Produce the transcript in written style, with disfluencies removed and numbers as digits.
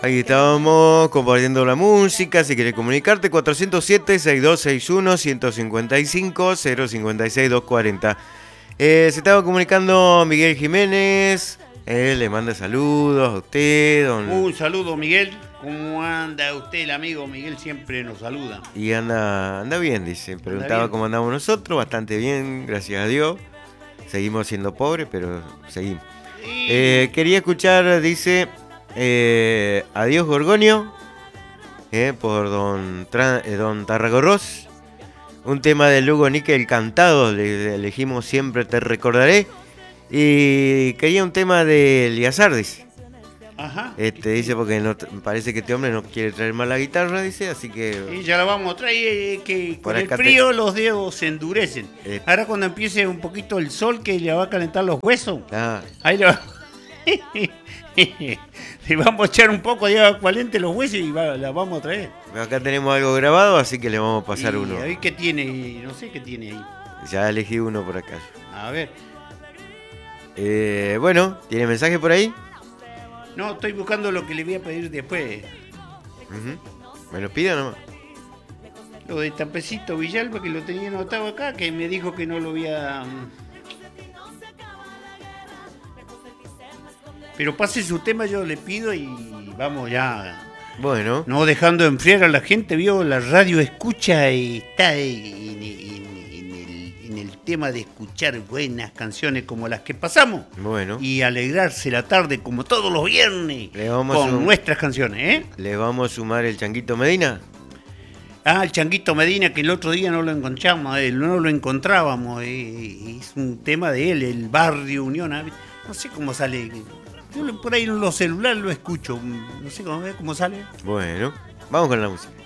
Ahí estábamos compartiendo la música. Si querés comunicarte, 407-6261-155-056-240. Se estaba comunicando Miguel Jiménez. Él le manda saludos a usted, Un saludo, Miguel. ¿Cómo anda usted? El amigo Miguel siempre nos saluda. Y anda bien, dice. Preguntaba cómo andamos nosotros. Bastante bien, gracias a Dios. Seguimos siendo pobres, pero seguimos. Quería escuchar, dice, Adiós Gorgonio, por don Tarragorros. Un tema de Lugo Níquel cantado, le elegimos Siempre Te Recordaré. Y quería un tema de Eliazar, dice. Ajá. Dice porque parece que este hombre no quiere traer más la guitarra, dice, así que... Y ya la vamos a traer, que Por con el acá frío los dedos se endurecen. Ahora cuando empiece un poquito el sol que le va a calentar los huesos, ahí le vamos a echar un poco de agua caliente los huesos y la vamos a traer. Acá tenemos algo grabado, así que le vamos a pasar uno. A ver qué tiene, no sé qué tiene ahí. Ya elegí uno por acá. A ver. Bueno, ¿tiene mensaje por ahí? No, estoy buscando lo que le voy a pedir después. ¿Me lo pide nomás? Lo de Tapecito Villalba, que lo tenía anotado acá, que me dijo que no lo había... Pero pase su tema, yo le pido y vamos ya. Bueno. No dejando enfriar a la gente, vio, la radio escucha y está en el tema de escuchar buenas canciones como las que pasamos. Bueno. Y alegrarse la tarde como todos los viernes con nuestras canciones, ¿eh? ¿Le vamos a sumar el Changuito Medina? El Changuito Medina, que el otro día no lo encontrábamos, no lo encontrábamos. Es un tema de él, el Barrio Unión. No sé cómo sale. Yo por ahí en los celulares lo escucho. No sé cómo sale. Bueno, vamos con la música.